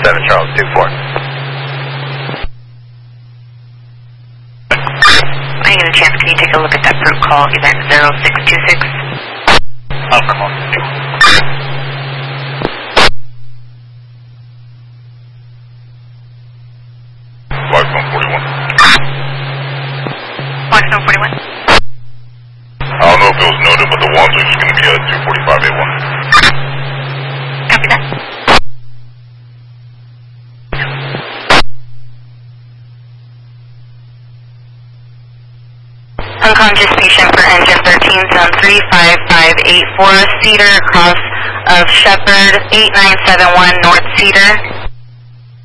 Charles 24. I get a chance, can you take a look at that fruit call, event 0626? I'll come on. Flight 141. Flight 141. I don't know if it was noted, but the ones are just going to be 245A1. Copy that. Unconscious patient for engine 13, zone 35584, Cedar, across of Shepherd, 8971 North Cedar.